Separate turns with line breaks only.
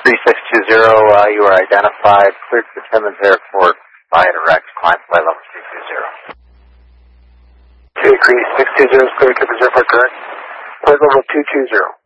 3620, you are identified, cleared for Timmins Airport by direct, climb flight level 320.
Agree, 620 is cleared to Timmins Airport, correct. Flight level 220.